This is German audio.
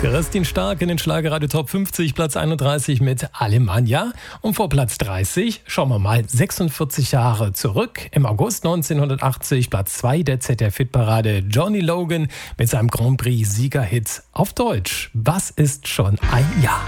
Kerstin Stark in den Schlagerradio Top 50, Platz 31 mit Alemannia. Und vor Platz 30 schauen wir mal 46 Jahre zurück. Im August 1980, Platz 2 der ZDF-Hitparade, Johnny Logan mit seinem Grand Prix-Siegerhit auf Deutsch. Was ist schon ein Jahr?